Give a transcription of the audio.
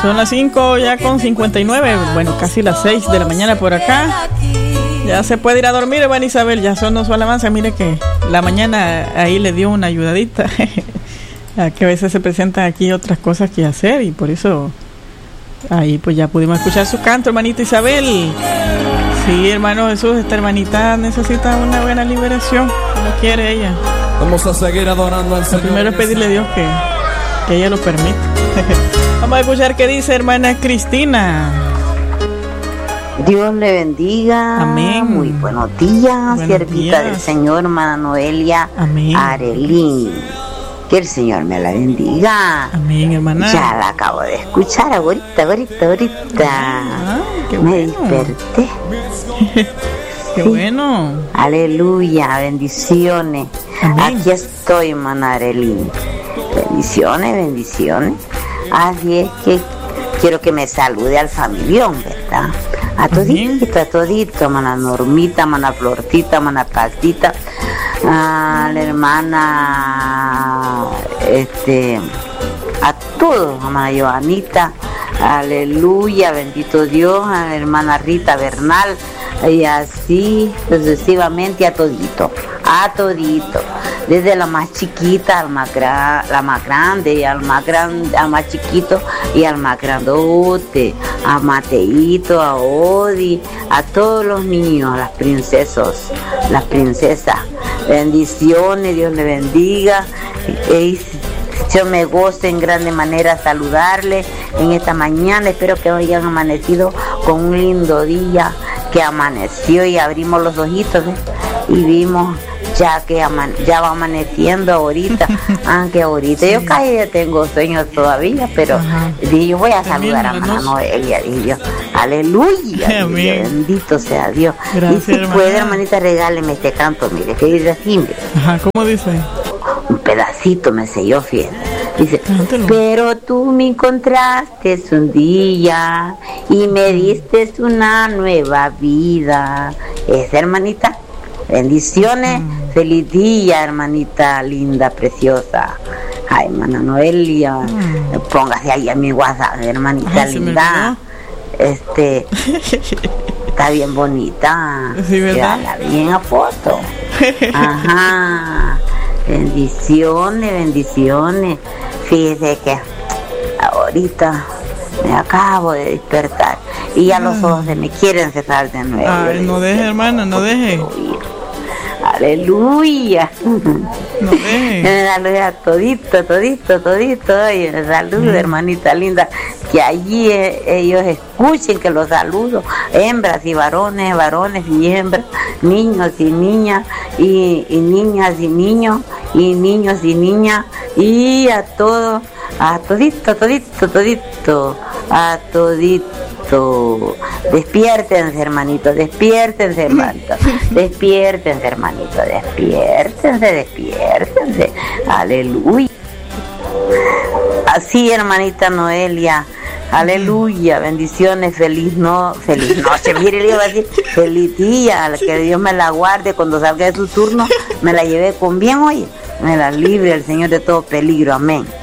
Son las 5 ya con 59, bueno, casi las 6 de la mañana por acá. Ya se puede ir a dormir, hermana Isabel, ya son dos alabanzas. Mire que la mañana ahí le dio una ayudadita, que a veces se presentan aquí otras cosas que hacer y por eso ahí pues ya pudimos escuchar su canto, hermanita Isabel. Sí, hermano Jesús, esta hermanita necesita una buena liberación, como quiere ella. Vamos a seguir adorando al Señor. Lo primero es pedirle a Dios que ella lo permita. Vamos a escuchar qué dice hermana Cristina. Dios le bendiga. Amén. Muy buenos días, siervita del Señor, hermana Noelia. Amén. Arelín. Que el Señor me la bendiga. Amén, hermana. Ya la acabo de escuchar ahorita. Qué me bueno. desperté. Qué Sí. bueno. Aleluya, bendiciones. Amén. Aquí estoy, hermana Arelín. Bendiciones. Así es que quiero que me salude al familión, ¿verdad? A todito, hermana Normita, hermana Florcita, hermana Pastita, a la hermana, a todos, hermana Joanita, aleluya, bendito Dios, a la hermana Rita Bernal, y así sucesivamente a todito, desde la más chiquita al más la más grande y al más chiquito y al más grandote, a Mateito, a Odi, a todos los niños, a las princesas, bendiciones, Dios le bendiga. Yo me gozo en grande manera saludarle en esta mañana. Espero que hayan amanecido con un lindo día, que amaneció y abrimos los ojitos, y vimos ya que ya va amaneciendo ahorita, aunque ahorita sí. Yo casi tengo sueños todavía, pero dije, yo voy a saludar a hermana Noelia, dije yo, aleluya, dije, bendito sea Dios. Gracias, y si puede, hermanita, regáleme este canto, mire, que dice así, mire. Ajá, ¿cómo dice? Un pedacito me selló, fíjate. Dice, cántalo. Pero tú me encontraste un día y me diste una nueva vida. Esa, hermanita, bendiciones, feliz día, hermanita linda, preciosa. Ay, hermana Noelia, póngase ahí a mi WhatsApp, hermanita linda. Está bien bonita. Sí, ¿verdad? Quédala bien a foto. Ajá. Bendiciones. Fíjese que ahorita me acabo de despertar y ya los ojos se me quieren cerrar de nuevo. Ay, no deje, hermana, no deje. Aleluya. No deje. Aleluya, todito. Y salud, hermanita linda. Que allí ellos escuchen que los saludo. Hembras y varones y hembras. Niños y niñas. Y niñas y niños. Y niños y niñas. Y a todos. A todito. Despiértense, hermanito. Despiértense. Aleluya. Así, hermanita Noelia. Aleluya, bendiciones, feliz noche. Mire, le iba a decir, feliz día, que Dios me la guarde cuando salga de su turno, me la llevé con bien, oye, me la libre el Señor de todo peligro, amén.